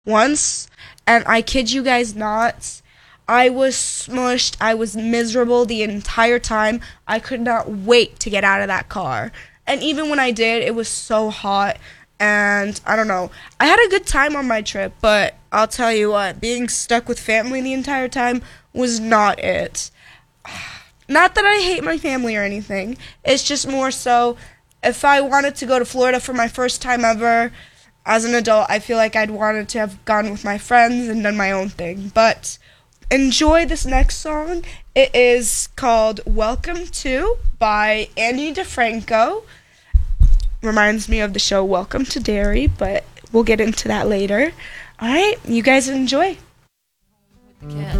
once, and I kid you guys not, I was smushed. I was miserable the entire time. I could not wait to get out of that car. And even when I did, it was so hot. And I don't know. I had a good time on my trip, but I'll tell you what, being stuck with family the entire time was not it. Not that I hate my family or anything. It's just more so if I wanted to go to Florida for my first time ever as an adult, I feel like I'd wanted to have gone with my friends and done my own thing. But enjoy this next song. It is called Welcome To by Andy DeFranco. Reminds me of the show Welcome to Derry, but we'll get into that later. All right, you guys enjoy. The cat.